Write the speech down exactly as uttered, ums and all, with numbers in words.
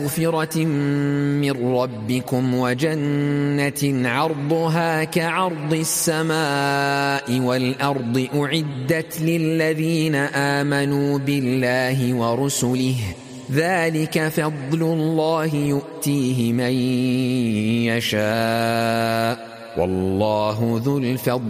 مغفرة من ربكم وجنة عرضها كعرض السماء والأرض أعدت للذين آمنوا بالله ورسله ذلك فضل الله يؤتيه من يشاء والله ذو الفضل